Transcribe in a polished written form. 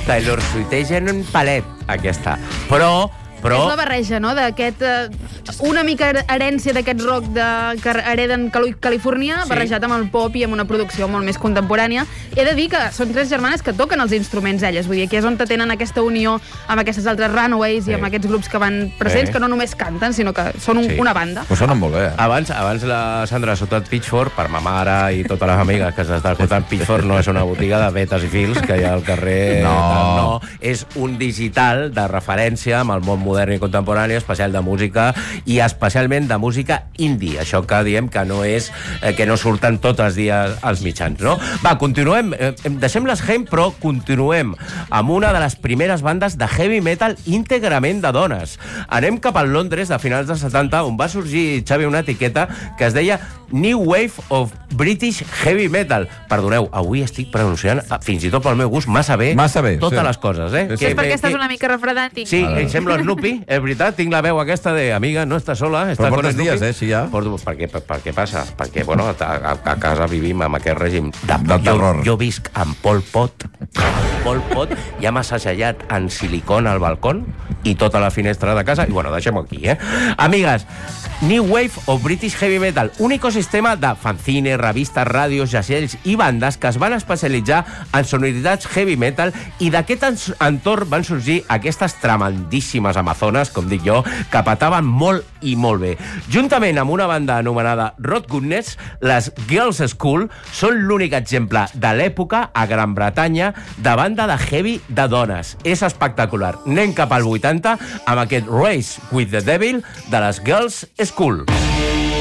Taylor Swiftegen un palet, aquesta. Però... És la barreja, no?, d'aquest... una mica herència d'aquest rock que hereden Califòrnia, barrejat amb el pop i amb una producció molt més contemporània. He de dir que són 3 germanes que toquen els instruments elles, vull dir, aquí és on tenen aquesta unió amb aquestes altres Runaways i amb aquests grups que van presents, que no només canten, sinó que són una banda. Ho sonen molt bé. Abans la Sandra ha sotat Pitchfork, per ma mare i totes les amigues que s'estan escoltant. Pitchfork no és una botiga de vetes i fils que hi ha al carrer. No. És un digital de referència amb el món modern i contemporani, especial de música i especialment de música indie. Això que diem que no és que no surten tots els dies als mitjans, no? Va, continuem. Deixem les Haim, però continuem amb una de les primeres bandes de heavy metal íntegrament de dones. Anem cap al Londres de finals dels 70, on va sorgir, Xavi, una etiqueta que es deia New Wave of British Heavy Metal. Perdoneu, avui estic pronunciant, fins i tot pel meu gust, massa bé totes les coses, eh? És perquè estàs una mica refredat. Sí, em sembla Snoopy, és veritat, tinc la veu aquesta de amiga, no està sola. Però portes dies, si ja. Per què passa? Perquè, bueno, a casa vivim amb aquest règim de terror. Jo visc amb Pol Pot. Pol Pot ja m'ha assajallat en silicona al balcó i tota la finestra de casa. I, bueno, deixem-ho aquí, eh? Amigues, New Wave of British Heavy Metal, un ecosistema de fanzines, revistes, ràdios, jacells i bandes que es van especialitzar en sonoritats heavy metal, i d'aquest entorn van sorgir aquestes tremendíssimes amazones, com dic jo, que petaven molt i molt bé. Juntament amb una banda anomenada Rot Goodness, les Girls School són l'únic exemple de l'època a Gran Bretanya de banda de heavy de dones. És espectacular. Anem cap al 80 amb aquest Race with the Devil de les Girls School.